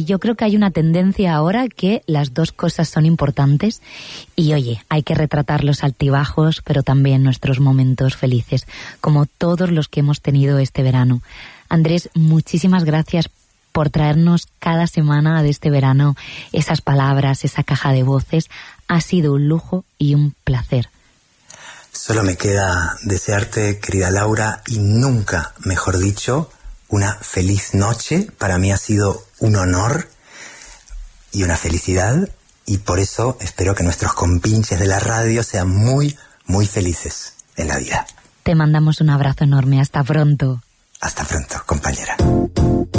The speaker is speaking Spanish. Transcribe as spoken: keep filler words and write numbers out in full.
yo creo que hay una tendencia ahora que las dos cosas son importantes y, oye, hay que retratar los altibajos, pero también nuestros momentos felices, como todos los que hemos tenido este verano. Andrés, muchísimas gracias por traernos cada semana de este verano esas palabras, esa caja de voces. Ha sido un lujo y un placer. Solo me queda desearte, querida Laura, y nunca, mejor dicho, una feliz noche. Para mí ha sido un honor y una felicidad, y por eso espero que nuestros compinches de la radio sean muy, muy felices en la vida. Te mandamos un abrazo enorme. Hasta pronto. Hasta pronto, compañera.